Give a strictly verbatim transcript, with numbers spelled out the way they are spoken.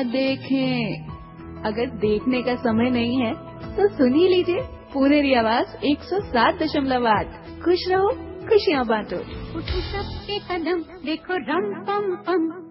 देखें। अगर देखने का समय नहीं है तो सुन ही लीजिए पुनेरी आवाज एक सौ सात दशमलव आठ। खुश रहो, खुशियाँ बांटो। उठो सबके कदम, देखो रम पम पम।